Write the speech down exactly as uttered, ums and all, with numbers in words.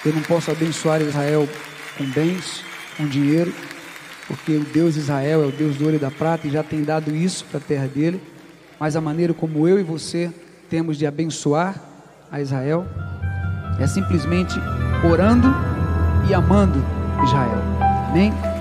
Eu não posso abençoar Israel com bens, com dinheiro, porque o Deus de Israel é o Deus do ouro e da prata e já tem dado isso para a terra dele. Mas a maneira como eu e você temos de abençoar a Israel é simplesmente orando e amando Israel. Amém?